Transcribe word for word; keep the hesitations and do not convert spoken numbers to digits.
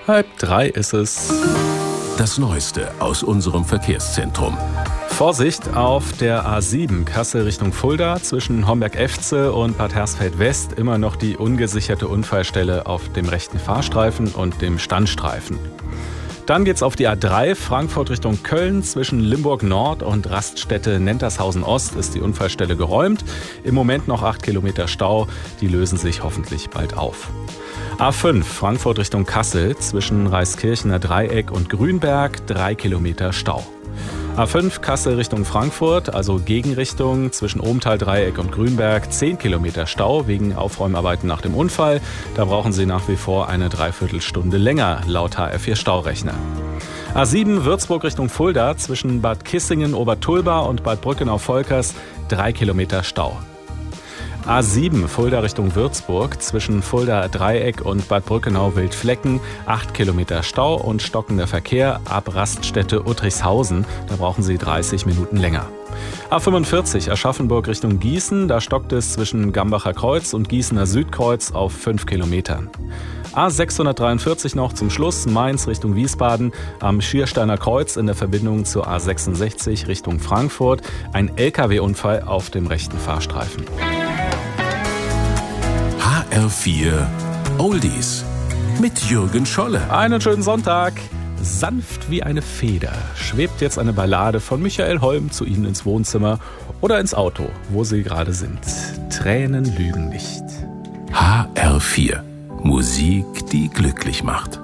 Halb drei ist es. Das Neueste aus unserem Verkehrszentrum. Vorsicht auf der A sieben, Kassel Richtung Fulda, zwischen Homberg-Efze und Bad Hersfeld-West immer noch die ungesicherte Unfallstelle auf dem rechten Fahrstreifen und dem Standstreifen. Dann geht's auf die A drei, Frankfurt Richtung Köln, zwischen Limburg Nord und Raststätte Nentershausen Ost ist die Unfallstelle geräumt. Im Moment noch acht Kilometer Stau, die lösen sich hoffentlich bald auf. A fünf, Frankfurt Richtung Kassel, zwischen Reiskirchener Dreieck und Grünberg, drei Kilometer Stau. A fünf Kassel Richtung Frankfurt, also Gegenrichtung, zwischen Ohmtal-Dreieck und Grünberg, zehn Kilometer Stau wegen Aufräumarbeiten nach dem Unfall. Da brauchen Sie nach wie vor eine Dreiviertelstunde länger, laut H R vier Staurechner. A sieben Würzburg Richtung Fulda, zwischen Bad Kissingen-Obertulba und Bad Brückenau-Volkers, drei Kilometer Stau. A sieben Fulda Richtung Würzburg, zwischen Fulda Dreieck und Bad Brückenau-Wildflecken, acht Kilometer Stau und stockender Verkehr ab Raststätte Uttrichshausen. Da brauchen Sie dreißig Minuten länger. A fünfundvierzig Aschaffenburg Richtung Gießen, da stockt es zwischen Gambacher Kreuz und Gießener Südkreuz auf fünf Kilometern. A sechshundertdreiundvierzig noch zum Schluss, Mainz Richtung Wiesbaden, am Schiersteiner Kreuz in der Verbindung zur A sechsundsechzig Richtung Frankfurt, ein L K W-Unfall auf dem rechten Fahrstreifen. H R vier Oldies mit Jürgen Scholle. Einen schönen Sonntag. Sanft wie eine Feder schwebt jetzt eine Ballade von Michael Holm zu Ihnen ins Wohnzimmer oder ins Auto, wo Sie gerade sind. Tränen lügen nicht. H R vier. Musik, die glücklich macht.